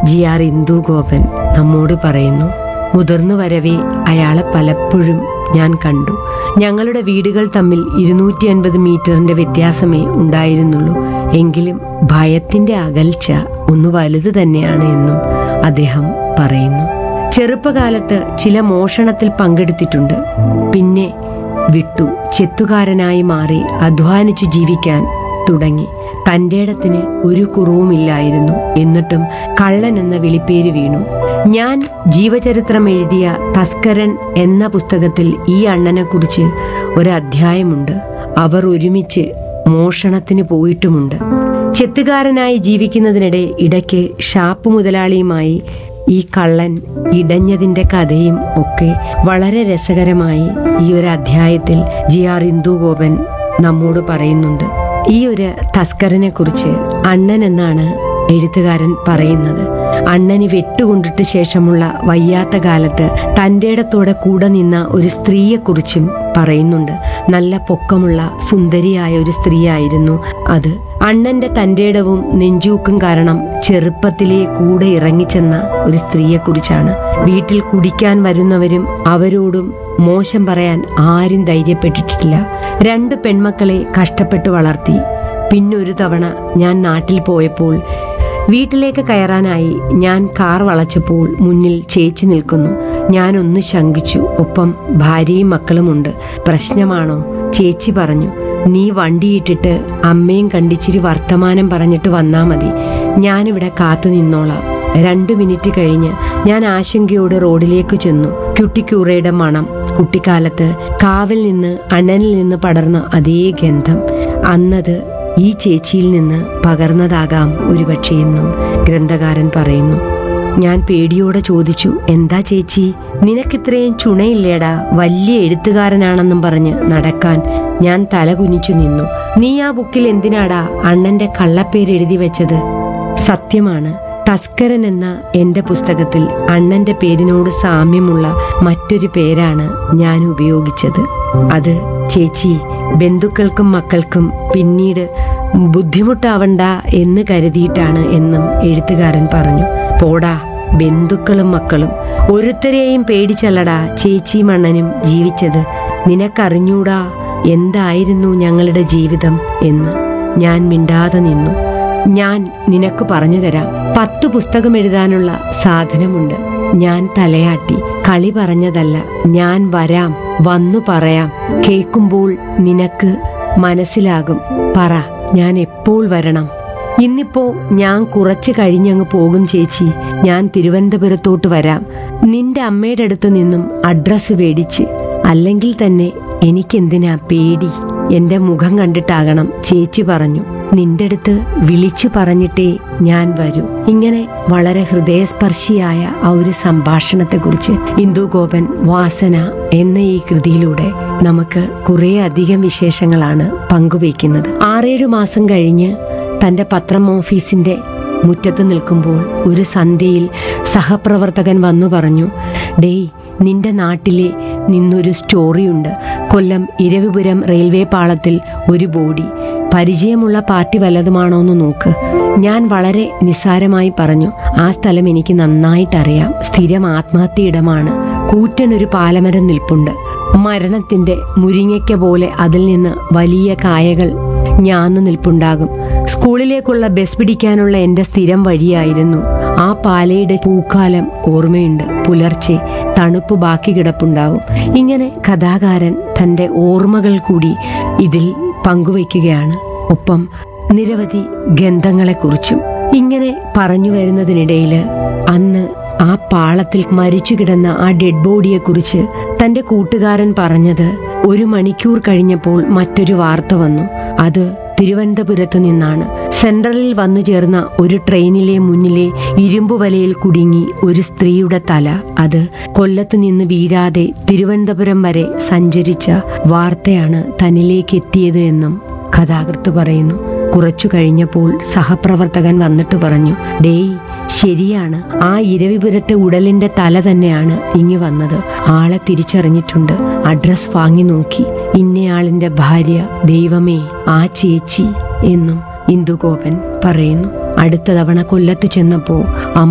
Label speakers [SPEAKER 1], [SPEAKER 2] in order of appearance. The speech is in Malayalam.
[SPEAKER 1] GR ഇന്ദുഗോപൻ നമ്മോട് പറയുന്നു. മുതിർന്നു വരവേ അയാളെ പലപ്പോഴും ഞാൻ കണ്ടു. ഞങ്ങളുടെ വീടുകൾ തമ്മിൽ 250 മീറ്ററിന്റെ വ്യത്യാസമേ ഉണ്ടായിരുന്നുള്ളൂ. എങ്കിലും ഭയത്തിന്റെ അകൽച്ച ഒന്ന് വലുത് തന്നെയാണ് എന്നും അദ്ദേഹം പറയുന്നു. ചെറുപ്പകാലത്ത് ചില മോഷണത്തിൽ പങ്കെടുത്തിട്ടുണ്ട്. പിന്നെ വിട്ടു. ചെത്തുകാരനായി മാറി അധ്വാനിച്ചു ജീവിക്കാൻ തുടങ്ങി. തന്റെ ഇടത്തിന് ഒരു കുറവുമില്ലായിരുന്നു. എന്നിട്ടും കള്ളൻ എന്ന വിളിപ്പേര് വീണു. ഞാൻ ജീവചരിത്രം എഴുതിയ തസ്കരൻ എന്ന പുസ്തകത്തിൽ ഈ അണ്ണനെക്കുറിച്ച് ഒരധ്യായമുണ്ട്. അവർ ഒരുമിച്ച് മോഷണത്തിന് പോയിട്ടുമുണ്ട്. ചെത്തുകാരനായി ജീവിക്കുന്നതിനിടെ ഇടയ്ക്ക് ഷാപ്പ് മുതലാളിയുമായി ഈ കള്ളൻ ഇടഞ്ഞതിന്റെ കഥയും ഒക്കെ വളരെ രസകരമായി ഈ ഒരു അധ്യായത്തിൽ GR ഇന്ദുഗോപൻ നമ്മോട് പറയുന്നുണ്ട്. ഈ ഒരു തസ്കരനെ കുറിച്ച് അണ്ണൻ എന്നാണ് എഴുത്തുകാരൻ പറയുന്നത്. അണ്ണന് വെട്ടുകൊണ്ടിട്ട് ശേഷമുള്ള വയ്യാത്ത കാലത്ത് തന്റെ ഇടത്തോടെ കൂടെ നിന്ന ഒരു സ്ത്രീയെക്കുറിച്ചും പറയുന്നുണ്ട്. നല്ല പൊക്കമുള്ള സുന്ദരിയായ ഒരു സ്ത്രീയായിരുന്നു അത്. അണ്ണന്റെ തന്റെ ഇടവും നെഞ്ചൂക്കും കാരണം ചെറുപ്പത്തിലെ കൂടെ ഇറങ്ങിച്ചെന്ന ഒരു സ്ത്രീയെക്കുറിച്ചാണ്. വീട്ടിൽ കുടിക്കാൻ വരുന്നവരും അവരോടും മോശം പറയാൻ ആരും ധൈര്യപ്പെട്ടിട്ടില്ല. 2 പെൺമക്കളെ കഷ്ടപ്പെട്ട് വളർത്തി. പിന്നൊരു തവണ ഞാൻ നാട്ടിൽ പോയപ്പോൾ വീട്ടിലേക്ക് കയറാനായി ഞാൻ കാർ വളച്ചപ്പോൾ മുന്നിൽ ചേച്ചി നിൽക്കുന്നു. ഞാനൊന്ന് ശങ്കിച്ചു. ഒപ്പം ഭാര്യയും മക്കളുമുണ്ട്. പ്രശ്നമാണോ? ചേച്ചി പറഞ്ഞു, നീ വണ്ടിയിട്ടിട്ട് അമ്മയും കണ്ടിച്ചിരി വർത്തമാനം പറഞ്ഞിട്ട് വന്നാ മതി. ഞാനിവിടെ കാത്തു നിന്നോളാം. 2 മിനിറ്റ് കഴിഞ്ഞ് ഞാൻ ആശങ്കയോടെ റോഡിലേക്ക് ചെന്നു. ക്യുട്ടിക്യൂറയുടെ മണം. കുട്ടിക്കാലത്ത് കാവിൽ നിന്ന് അണ്ണനിൽ നിന്ന് പടർന്ന അതേ ഗന്ധം. അന്നത് ഈ ചേച്ചിയിൽ നിന്ന് പകർന്നതാകാം ഒരുപക്ഷെ എന്നും ഗ്രന്ഥകാരൻ പറയുന്നു. ഞാൻ പേടിയോടെ ചോദിച്ചു, എന്താ ചേച്ചി, നിനക്കിത്രയും ചുണയില്ലേടാ? വലിയ എഴുത്തുകാരനാണെന്നും പറഞ്ഞ് നടക്കാൻ. ഞാൻ തല കുനിച്ചു നിന്നു. നീ ആ ബുക്കിൽ എന്തിനാടാ അണ്ണന്റെ കള്ളപ്പേര് എഴുതി വെച്ചത്? സത്യമാണ്, തസ്കരൻ എന്ന എന്റെ പുസ്തകത്തിൽ അണ്ണന്റെ പേരിനോട് സാമ്യമുള്ള മറ്റൊരു പേരാണ് ഞാൻ ഉപയോഗിച്ചത്. അത് ചേച്ചി ബന്ധുക്കൾക്കും മക്കൾക്കും പിന്നീട് ബുദ്ധിമുട്ടാവണ്ട എന്ന് കരുതിയിട്ടാണ് എന്നും എഴുത്തുകാരൻ പറഞ്ഞു. പോടാ, ബന്ധുക്കളും മക്കളും ഒരുത്തരെയും പേടിച്ചല്ലടാ ചേച്ചിയും അണ്ണനും ജീവിച്ചത്. നിനക്കറിഞ്ഞൂടാ എന്തായിരുന്നു ഞങ്ങളുടെ ജീവിതം എന്ന്. ഞാൻ മിണ്ടാതെ നിന്നു. ഞാൻ നിനക്ക് പറഞ്ഞു തരാം. 10 പുസ്തകം എഴുതാനുള്ള സാധനമുണ്ട്. ഞാൻ തലയാട്ടി. കളി പറഞ്ഞതല്ല, ഞാൻ വരാം, വന്നു പറയാം. കേൾക്കുമ്പോൾ നിനക്ക് മനസ്സിലാകും. പറ, ഞാൻ എപ്പോൾ വരണം? ഇന്നിപ്പോ ഞാൻ കുറച്ച് കഴിഞ്ഞങ്ങ് പോകും ചേച്ചി. ഞാൻ തിരുവനന്തപുരത്തോട്ട് വരാം. നിന്റെ അമ്മയുടെ അടുത്ത് നിന്നും അഡ്രസ്സ് മേടിച്ച്. അല്ലെങ്കിൽ തന്നെ എനിക്കെന്തിനാ പേടി? എന്റെ മുഖം കണ്ടിട്ടാകണം. ചേച്ചി പറഞ്ഞു, നിന്റെ അടുത്ത് വിളിച്ചു പറഞ്ഞിട്ടേ ഞാൻ വരൂ. ഇങ്ങനെ വളരെ ഹൃദയസ്പർശിയായ ആ ഒരു സംഭാഷണത്തെക്കുറിച്ച് ഇന്ദുഗോപൻ വാസന എന്ന ഈ കൃതിയിലൂടെ നമുക്ക് കുറേ അധികം വിശേഷങ്ങളാണ് പങ്കുവയ്ക്കുന്നത്. 6-7 മാസം കഴിഞ്ഞ് തന്റെ പത്രം ഓഫീസിന്റെ മുറ്റത്ത് നിൽക്കുമ്പോൾ ഒരു സന്ധ്യയിൽ സഹപ്രവർത്തകൻ വന്നു പറഞ്ഞു, ഡേയ്, നിന്റെ നാട്ടിലെ നിന്നൊരു സ്റ്റോറിയുണ്ട്. കൊല്ലം ഇരവിപുരം റെയിൽവേ പാളത്തിൽ ഒരു ബോഡി. പരിചയമുള്ള പാർട്ടി വല്ലതുമാണോന്ന് നോക്ക്. ഞാൻ വളരെ നിസ്സാരമായി പറഞ്ഞു, ആ സ്ഥലം എനിക്ക് നന്നായിട്ടറിയാം. സ്ഥിരം ആത്മഹത്യയിടമാണ്. കൂറ്റനൊരു പാലമരം നിൽപ്പുണ്ട്. മരണത്തിന്റെ മുരിങ്ങയ്ക്ക പോലെ അതിൽ നിന്ന് വലിയ കായകൾ ഞാന്ന് നിൽപ്പുണ്ടാകും. സ്കൂളിലേക്കുള്ള ബസ് പിടിക്കാനുള്ള എന്റെ സ്ഥിരം വഴിയായിരുന്നു. ആ പാലയുടെ പൂക്കാലം ഓർമ്മയുണ്ട്. പുലർച്ചെ തണുപ്പ് ബാക്കി കിടപ്പുണ്ടാവും. ഇങ്ങനെ കഥാകാരൻ തന്റെ ഓർമ്മകൾ കൂടി ഇതിൽ പങ്കുവയ്ക്കുകയാണ്. ഒപ്പം നിരവധി ഗന്ധങ്ങളെക്കുറിച്ചും. ഇങ്ങനെ പറഞ്ഞു വരുന്നതിനിടയിൽ അന്ന് ആ പാളത്തിൽ മരിച്ചു കിടന്ന ആ ഡെഡ് ബോഡിയെക്കുറിച്ച് തന്റെ കൂട്ടുകാരൻ പറഞ്ഞത് 1 മണിക്കൂർ കഴിഞ്ഞപ്പോൾ മറ്റൊരു വാർത്ത വന്നു. അത് തിരുവനന്തപുരത്തു നിന്നാണ്. സെൻട്രലിൽ വന്നു ചേർന്ന ഒരു ട്രെയിനിലെ മുന്നിലെ ഇരുമ്പു വലയിൽ കുടുങ്ങി ഒരു സ്ത്രീയുടെ തല. അത് കൊല്ലത്തു നിന്ന് വീഴാതെ തിരുവനന്തപുരം വരെ സഞ്ചരിച്ച വാർത്തയാണ് തന്നിലേക്ക് എത്തിയത് എന്നും കഥാകൃത്ത് പറയുന്നു. കുറച്ചു കഴിഞ്ഞപ്പോൾ സഹപ്രവർത്തകൻ വന്നിട്ട് പറഞ്ഞു, ഡേയ്, ശരിയാണ്, ആ ഇരവിപുരത്തെ ഉടലിന്റെ തല തന്നെയാണ് ഇങ്ങ് വന്നത്. ആളെ തിരിച്ചറിഞ്ഞിട്ടുണ്ട്. അഡ്രസ് വാങ്ങി നോക്കി. ഇന്നയാളിന്റെ ഭാര്യ. ദൈവമേ, ആ ചേച്ചി എന്നും ഇന്ദുഗോപൻ പറയുന്നു. അടുത്ത തവണ കൊല്ലത്ത് ചെന്നപ്പോ